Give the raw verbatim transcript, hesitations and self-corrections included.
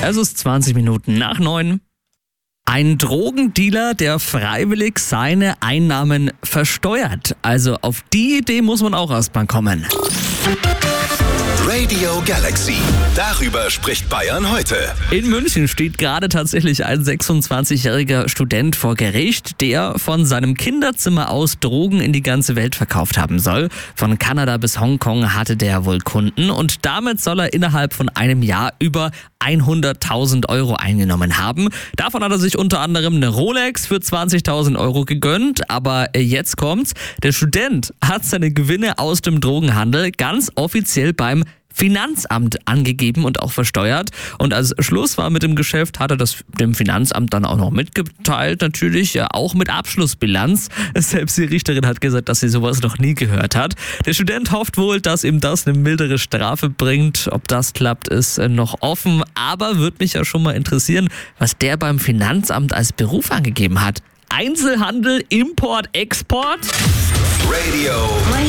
Es ist zwanzig Minuten nach neun. Ein Drogendealer, der freiwillig seine Einnahmen versteuert. Also auf die Idee muss man auch erstmal kommen. Radio Galaxy. Darüber spricht Bayern heute. In München steht gerade tatsächlich ein sechsundzwanzigjähriger Student vor Gericht, der von seinem Kinderzimmer aus Drogen in die ganze Welt verkauft haben soll. Von Kanada bis Hongkong hatte der wohl Kunden und damit soll er innerhalb von einem Jahr über hunderttausend Euro eingenommen haben. Davon hat er sich unter anderem eine Rolex für zwanzigtausend Euro gegönnt. Aber jetzt kommt's. Der Student hat seine Gewinne aus dem Drogenhandel ganz offiziell beim Finanzamt angegeben und auch versteuert. Und als Schluss war mit dem Geschäft, hat er das dem Finanzamt dann auch noch mitgeteilt, natürlich, ja, auch mit Abschlussbilanz. Selbst die Richterin hat gesagt, dass sie sowas noch nie gehört hat. Der Student hofft wohl, dass ihm das eine mildere Strafe bringt. Ob das klappt, ist noch offen. Aber würde mich ja schon mal interessieren, was der beim Finanzamt als Beruf angegeben hat. Einzelhandel, Import, Export? Radio